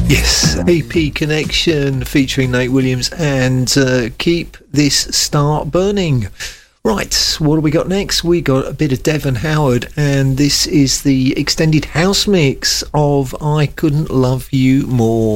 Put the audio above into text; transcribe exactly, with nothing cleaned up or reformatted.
Yes, A P Connection featuring Nate Williams and uh, Keep This Star Burning. Right, what do we got next? We got a bit of Devon Howard, and this is the extended house mix of I Couldn't Love You More.